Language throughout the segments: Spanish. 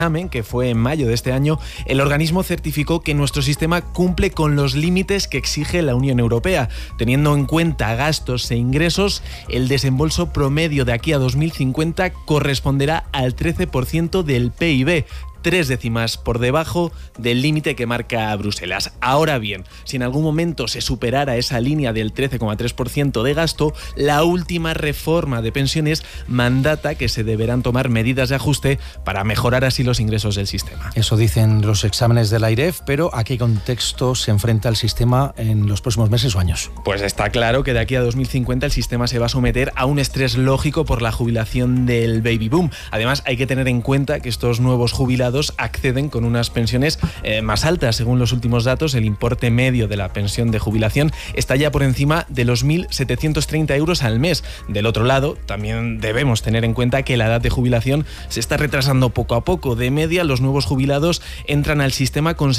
que fue en mayo de este año, el organismo certificó que nuestro sistema cumple con los límites que exige la Unión Europea. Teniendo en cuenta gastos e ingresos, el desembolso promedio de aquí a 2050 corresponderá al 13% del PIB, 3 décimas por debajo del límite que marca Bruselas. Ahora bien, si en algún momento se superara esa línea del 13,3% de gasto, la última reforma de pensiones mandata que se deberán tomar medidas de ajuste para mejorar así los ingresos del sistema. Eso dicen los exámenes de la AIREF, pero ¿a qué contexto se enfrenta el sistema en los próximos meses o años? Pues está claro que de aquí a 2050 el sistema se va a someter a un estrés lógico por la jubilación del baby boom. Además, hay que tener en cuenta que estos nuevos jubilados acceden con unas pensiones más altas. Según los últimos datos, el importe medio de la pensión de jubilación está ya por encima de los 1.730 euros al mes. Del otro lado, también debemos tener en cuenta que la edad de jubilación se está retrasando poco a poco. De media, los nuevos jubilados entran al sistema con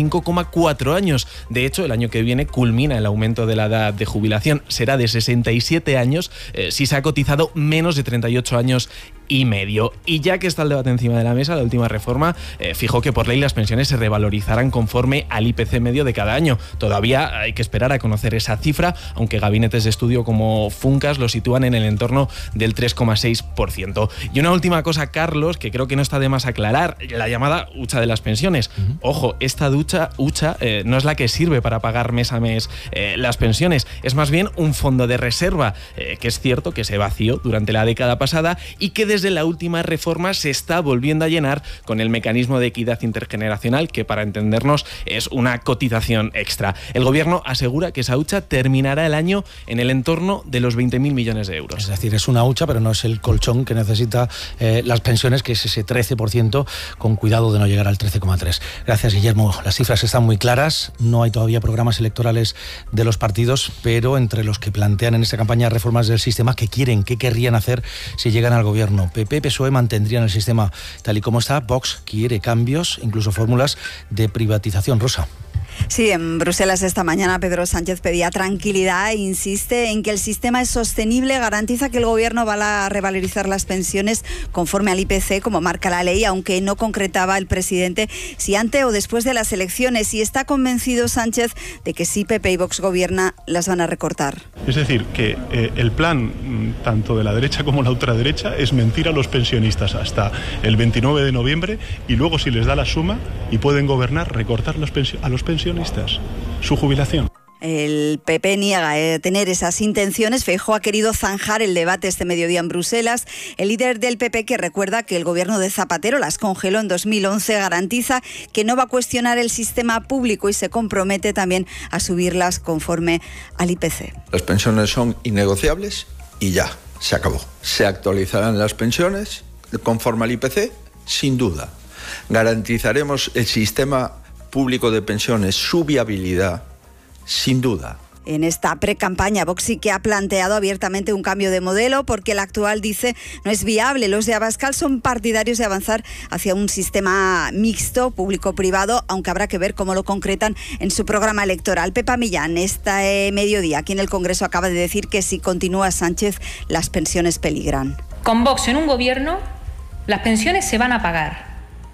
65,4 años. De hecho, el año que viene culmina el aumento de la edad de jubilación. Será de 67 años si se ha cotizado menos de 38 años y medio. Y ya que está el debate encima de la mesa, la última reforma fijó que por ley las pensiones se revalorizarán conforme al IPC medio de cada año. Todavía hay que esperar a conocer esa cifra, aunque gabinetes de estudio como Funcas lo sitúan en el entorno del 3,6%. Y una última cosa, Carlos, que creo que no está de más aclarar, la llamada hucha de las pensiones. Ojo, esta hucha no es la que sirve para pagar mes a mes las pensiones, es más bien un fondo de reserva, que es cierto que se vació durante la década pasada y que desde la última reforma se está volviendo a llenar con el mecanismo de equidad intergeneracional, que para entendernos es una cotización extra. El gobierno asegura que esa hucha terminará el año en el entorno de los 20.000 millones de euros. Es decir, es una hucha, pero no es el colchón que necesita las pensiones, que es ese 13%, con cuidado de no llegar al 13,3%. Gracias, Guillermo. Las cifras están muy claras, no hay todavía programas electorales de los partidos, pero entre los que plantean en esta campaña reformas del sistema, ¿qué quieren, qué querrían hacer si llegan al gobierno? PP, PSOE mantendrían el sistema tal y como está. Vox quiere cambios, incluso fórmulas de privatización. Rosa. Sí, en Bruselas esta mañana Pedro Sánchez pedía tranquilidad e insiste en que el sistema es sostenible, garantiza que el gobierno va a revalorizar las pensiones conforme al IPC, como marca la ley, aunque no concretaba el presidente si antes o después de las elecciones, y está convencido Sánchez de que si PP y Vox gobierna, las van a recortar. Es decir, que el plan tanto de la derecha como la ultraderecha es mentir a los pensionistas hasta el 29 de noviembre y luego, si les da la suma y pueden gobernar, recortar a los pensionistas su jubilación. El PP niega tener esas intenciones. Feijóo ha querido zanjar el debate este mediodía en Bruselas. El líder del PP, que recuerda que el gobierno de Zapatero las congeló en 2011, garantiza que no va a cuestionar el sistema público y se compromete también a subirlas conforme al IPC. Las pensiones son innegociables y ya, se acabó. Se actualizarán las pensiones conforme al IPC, sin duda. Garantizaremos el sistema público de pensiones, su viabilidad, sin duda. En esta precampaña, Vox sí que ha planteado abiertamente un cambio de modelo, porque el actual, dice, no es viable. Los de Abascal son partidarios de avanzar hacia un sistema mixto, público-privado, aunque habrá que ver cómo lo concretan en su programa electoral. Pepa Millán, este mediodía aquí en el Congreso, acaba de decir que si continúa Sánchez, las pensiones peligran. Con Vox en un gobierno, las pensiones se van a pagar,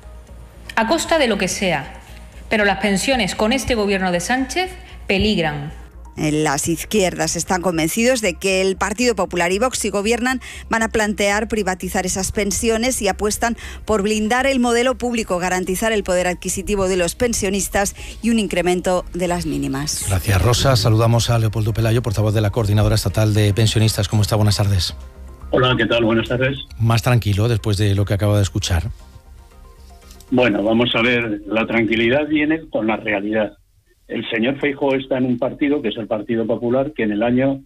a costa de lo que sea. Pero las pensiones con este gobierno de Sánchez peligran. Las izquierdas están convencidos de que el Partido Popular y Vox, si gobiernan, van a plantear privatizar esas pensiones y apuestan por blindar el modelo público, garantizar el poder adquisitivo de los pensionistas y un incremento de las mínimas. Gracias, Rosa. Saludamos a Leopoldo Pelayo, portavoz de la Coordinadora Estatal de Pensionistas. ¿Cómo está? Buenas tardes. Hola, ¿qué tal? Buenas tardes. Más tranquilo después de lo que acaba de escuchar. Bueno, vamos a ver, la tranquilidad viene con la realidad. El señor Feijóo está en un partido, que es el Partido Popular, que en el año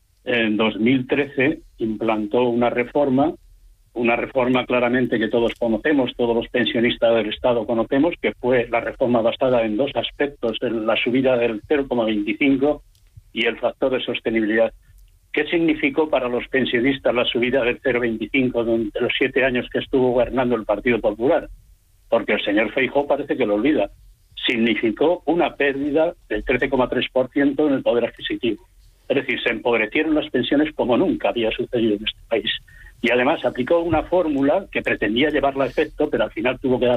2013 implantó una reforma claramente que todos conocemos, todos los pensionistas del Estado conocemos, que fue la reforma basada en dos aspectos, en la subida del 0,25 y el factor de sostenibilidad. ¿Qué significó para los pensionistas la subida del 0,25 durante los 7 años que estuvo gobernando el Partido Popular? Porque el señor Feijóo parece que lo olvida. Significó una pérdida del 13,3% en el poder adquisitivo. Es decir, se empobrecieron las pensiones como nunca había sucedido en este país. Y además aplicó una fórmula que pretendía llevarla a efecto, pero al final tuvo que dar